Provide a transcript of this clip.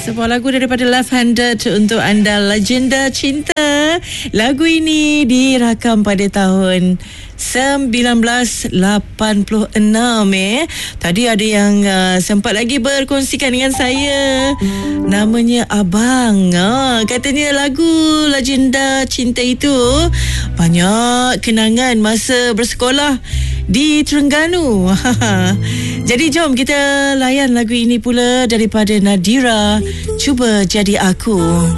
Sebuah lagu daripada Left Handed untuk anda, Legenda Cinta. Lagu ini dirakam pada tahun 1986. Tadi ada yang sempat lagi berkongsikan dengan saya, namanya Abang. Katanya lagu Legenda Cinta itu banyak kenangan masa bersekolah di Terengganu. Jadi jom kita layan lagu ini pula daripada Nadira, Cuba Jadi Aku.